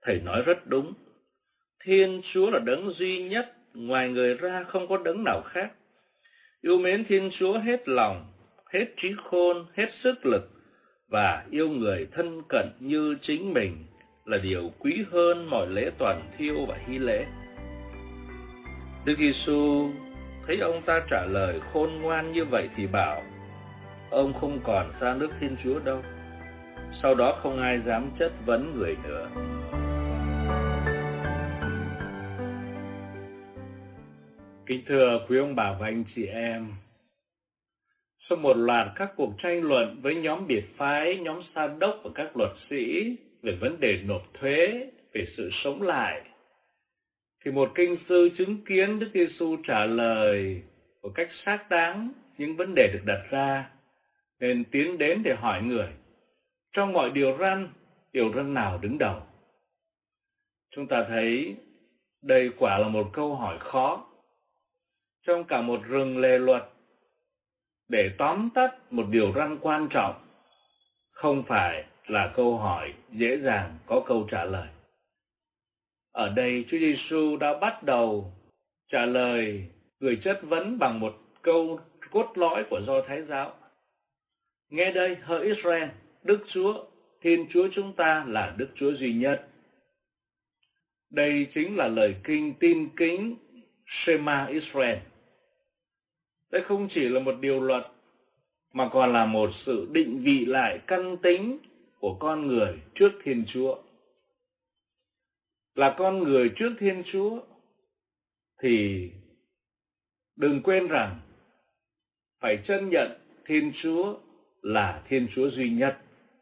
Thầy nói rất đúng. Thiên Chúa là đấng duy nhất, ngoài người ra không có đấng nào khác. Yêu mến Thiên Chúa hết lòng, hết trí khôn, hết sức lực và yêu người thân cận như chính mình là điều quý hơn mọi lễ toàn thiêu và hy lễ. Đức Giêsu thấy ông ta trả lời khôn ngoan như vậy thì bảo: ông không còn xa nước Thiên Chúa đâu. Sau đó không ai dám chất vấn người nữa. Kính thưa quý ông bà và anh chị em, sau một loạt các cuộc tranh luận với nhóm biệt phái, nhóm sa đốc và các luật sĩ về vấn đề nộp thuế, về sự sống lại, thì một kinh sư chứng kiến Đức Giêsu trả lời một cách xác đáng những vấn đề được đặt ra, nên tiến đến để hỏi người: trong mọi điều răn nào đứng đầu? Chúng ta thấy đây quả là một câu hỏi khó. Trong cả một rừng lề luật, để tóm tắt một điều răn quan trọng không phải là câu hỏi dễ dàng có câu trả lời. Ở đây Chúa Giêsu đã bắt đầu trả lời người chất vấn bằng một câu cốt lõi của Do Thái giáo. Nghe đây, hỡi Israel, Đức Chúa, Thiên Chúa chúng ta là Đức Chúa duy nhất. Đây chính là lời kinh tin kính Shema Israel. Đây không chỉ là một điều luật, mà còn là một sự định vị lại căn tính của con người trước Thiên Chúa. Là con người trước Thiên Chúa thì đừng quên rằng phải chân nhận Thiên Chúa là Thiên Chúa duy nhất.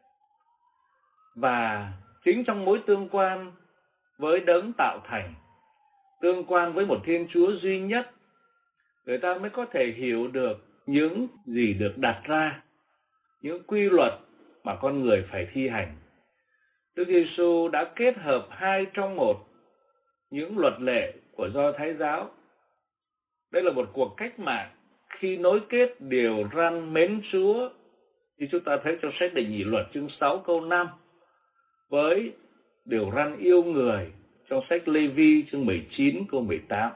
Và chính trong mối tương quan với đấng tạo thành, tương quan với một Thiên Chúa duy nhất, người ta mới có thể hiểu được những gì được đặt ra, những quy luật mà con người phải thi hành. Đức Giêsu đã kết hợp hai trong một, những luật lệ của Do Thái giáo. Đây là một cuộc cách mạng khi nối kết điều răn mến Chúa, như chúng ta thấy trong sách Đệ Nhị Luật chương 6 câu 5, với điều răn yêu người trong sách Lê-vi chương 19 câu 18.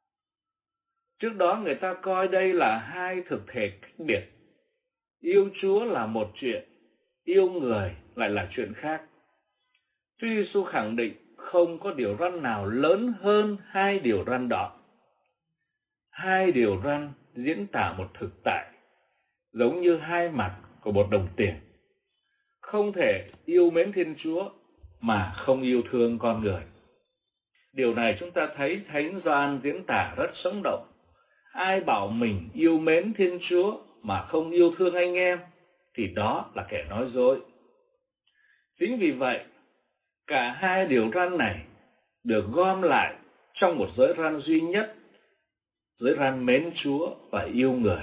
Trước đó người ta coi đây là hai thực thể cách biệt. Yêu Chúa là một chuyện, yêu người lại là chuyện khác. Chúa Giêsu khẳng định không có điều răn nào lớn hơn hai điều răn đó. Hai điều răn diễn tả một thực tại, giống như hai mặt của một đồng tiền. Không thể yêu mến Thiên Chúa mà không yêu thương con người. Điều này chúng ta thấy Thánh Gioan diễn tả rất sống động. Ai bảo mình yêu mến Thiên Chúa mà không yêu thương anh em thì đó là kẻ nói dối. Chính vì vậy, cả hai điều răn này được gom lại trong một giới răn duy nhất, giới răn mến Chúa và yêu người.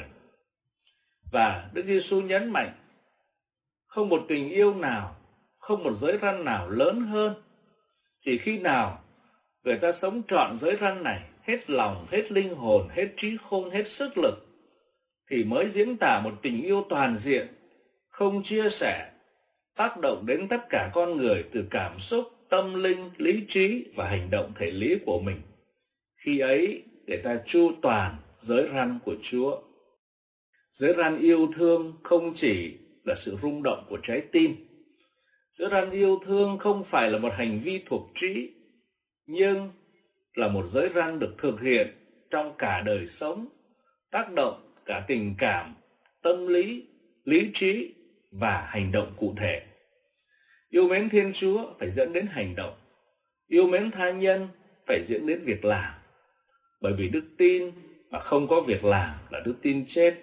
Và Đức Giêsu nhấn mạnh, không một tình yêu nào, không một giới răn nào lớn hơn. Chỉ khi nào người ta sống trọn giới răn này, hết lòng, hết linh hồn, hết trí khôn, hết sức lực, thì mới diễn tả một tình yêu toàn diện, không chia sẻ, tác động đến tất cả con người từ cảm xúc, tâm linh, lý trí và hành động thể lý của mình. Khi ấy, người ta chu toàn giới răn của Chúa. Giới răn yêu thương không chỉ là sự rung động của trái tim. Giới răn yêu thương không phải là một hành vi thuộc trí, nhưng là một giới răn được thực hiện trong cả đời sống, tác động cả tình cảm, tâm lý, lý trí và hành động cụ thể. Yêu mến Thiên Chúa phải dẫn đến hành động. Yêu mến tha nhân phải dẫn đến việc làm. Bởi vì đức tin mà không có việc làm là đức tin chết.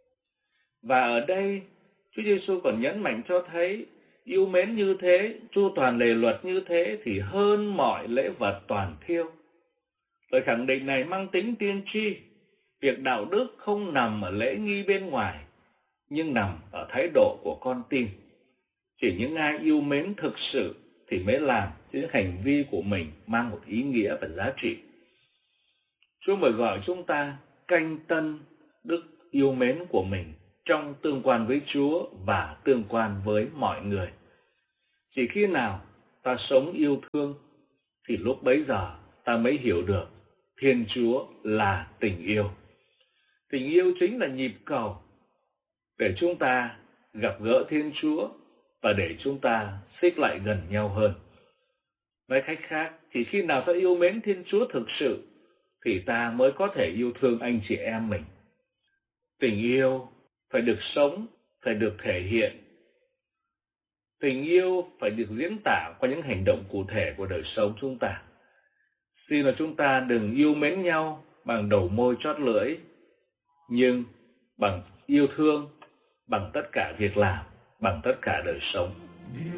Và ở đây, Chúa Giêsu còn nhấn mạnh cho thấy yêu mến như thế, chu toàn lề luật như thế thì hơn mọi lễ vật toàn thiêu. Lời khẳng định này mang tính tiên tri. Việc đạo đức không nằm ở lễ nghi bên ngoài, nhưng nằm ở thái độ của con tim. Chỉ những ai yêu mến thực sự thì mới làm những hành vi của mình mang một ý nghĩa và giá trị. Chúa mời gọi chúng ta canh tân đức yêu mến của mình trong tương quan với Chúa và tương quan với mọi người. Chỉ khi nào ta sống yêu thương, thì lúc bấy giờ ta mới hiểu được Thiên Chúa là tình yêu. Tình yêu chính là nhịp cầu để chúng ta gặp gỡ Thiên Chúa và để chúng ta xích lại gần nhau hơn. Nói cách khác, chỉ khi nào ta yêu mến Thiên Chúa thực sự thì ta mới có thể yêu thương anh chị em mình. Tình yêu phải được sống, phải được thể hiện. Tình yêu phải được diễn tả qua những hành động cụ thể của đời sống chúng ta. Xin là chúng ta đừng yêu mến nhau bằng đầu môi chót lưỡi, nhưng bằng yêu thương, bằng tất cả việc làm, bằng tất cả đời sống.